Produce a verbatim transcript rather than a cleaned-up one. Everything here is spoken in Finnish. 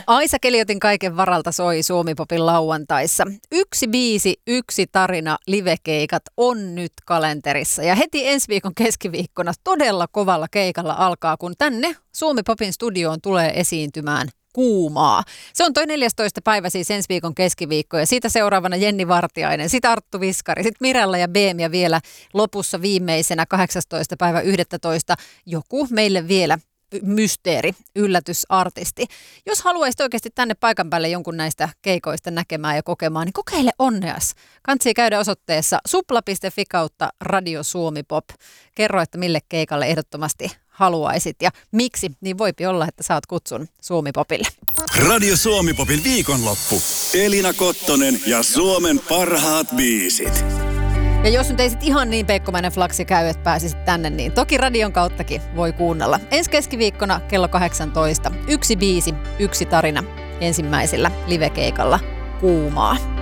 Aisa Keliotin kaiken varalta soi Suomi-popin lauantaissa. Yksi biisi, yksi tarina, livekeikat on nyt kalenterissa. Ja heti ensi viikon keskiviikkona todella kovalla keikalla alkaa, kun tänne Suomi-popin studioon tulee esiintymään Kuumaa. Se on toi neljästoista päivä siis ensi viikon keskiviikko ja siitä seuraavana Jenni Vartiainen, sitten Arttu Viskari, sitten Mirella ja Beem ja vielä lopussa viimeisenä kahdeksastoista päivä yhdestoista joku meille vielä mysteeri, yllätysartisti. Jos haluaisit oikeasti tänne paikan päälle jonkun näistä keikoista näkemään ja kokemaan, niin kokeile onneas. Kantsii käydä osoitteessa supla piste fi kautta Radio Suomi Pop. Kerro, että mille keikalle ehdottomasti haluaisit ja miksi, niin voipi olla, että saat kutsun Suomi Popille. Radio Suomi Popin viikonloppu. Elina Kottonen ja Suomen parhaat biisit. Ja jos nyt ei sit ihan niin peikkomainen flaksi käy, että pääsisit tänne, niin toki radion kauttakin voi kuunnella. Ensi keskiviikkona kello kahdeksantoista. Yksi biisi, yksi tarina ensimmäisellä livekeikalla Kuumaa.